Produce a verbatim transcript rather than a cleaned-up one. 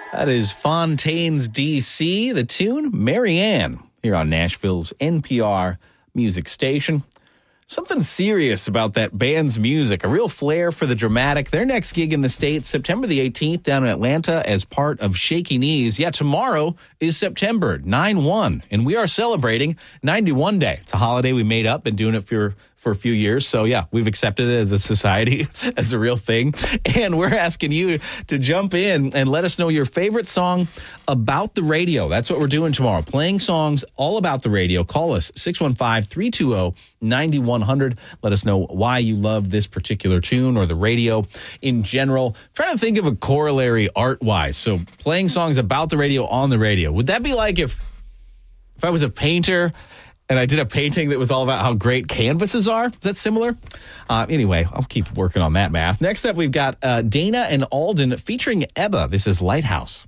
That is Fontaine's D C, the tune Marianne, here on Nashville's N P R music station. Something serious about that band's music, a real flair for the dramatic. Their next gig in the States, September the eighteenth, down in Atlanta as part of Shaky Knees. Yeah, tomorrow is September nine one, and we are celebrating ninety-one Day. It's a holiday we made up, been doing it for, for a few years. So, yeah, we've accepted it as a society, as a real thing. And we're asking you to jump in and let us know your favorite song about the radio. That's what we're doing tomorrow, playing songs all about the radio. Call us, six one five, three two zero, nine one zero zero. Let us know why you love this particular tune or the radio in general. I'm trying to think of a corollary art-wise. So playing songs about the radio on the radio. Would that be like if if I was a painter and I did a painting that was all about how great canvases are? Is that similar? Uh, anyway, I'll keep working on that math. Next up, we've got uh, Dana and Alden featuring Ebba. This is Lighthouse.